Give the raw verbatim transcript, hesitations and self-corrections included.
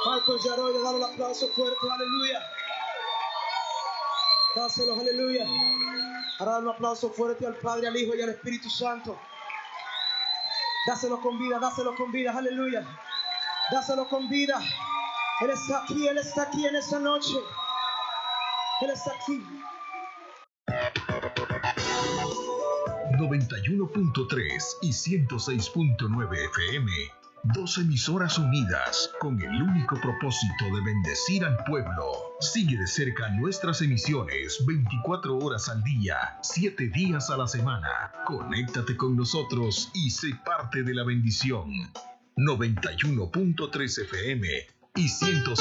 Marcos Yaroy, dale el aplauso fuerte, aleluya. Dáselo, aleluya. Ahora dale un aplauso fuerte al Padre, al Hijo y al Espíritu Santo. Dáselo con vida, dáselo con vida, aleluya. Dáselo con vida. Él está aquí, Él está aquí en esta noche. Él está aquí. noventa y uno punto tres y ciento seis punto nueve F M. Dos emisoras unidas con el único propósito de bendecir al pueblo. Sigue de cerca nuestras emisiones veinticuatro horas al día, siete días a la semana. Conéctate con nosotros y sé parte de la bendición. noventa y uno punto tres F M y ciento